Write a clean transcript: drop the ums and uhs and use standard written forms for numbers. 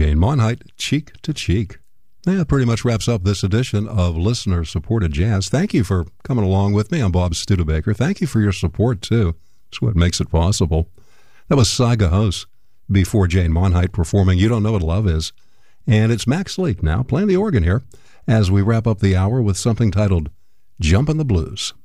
Jane Monheit, Cheek to Cheek. That pretty much wraps up this edition of Listener-Supported Jazz. Thank you for coming along with me. I'm Bob Studebaker. Thank you for your support, too. It's what makes it possible. That was Saiga Hose before Jane Monheit performing You Don't Know What Love Is. And it's Max Sleek now playing the organ here as we wrap up the hour with something titled Jumpin' the Blues.